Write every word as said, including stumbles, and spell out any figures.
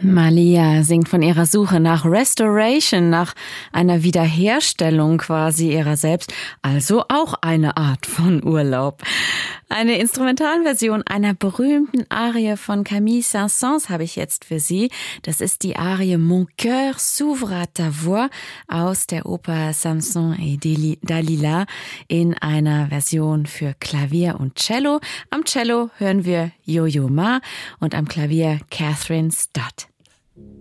Malia singt von ihrer Suche nach Restoration, nach einer Wiederherstellung quasi ihrer selbst, also auch eine Art von Urlaub. Eine Instrumentalversion einer berühmten Arie von Camille Saint-Saëns habe ich jetzt für Sie. Das ist die Arie Mon cœur s'ouvre à ta voix aus der Oper Samson et Dalila in einer Version für Klavier und Cello. Am Cello hören wir Yo-Yo Ma und am Klavier Catherine Stott.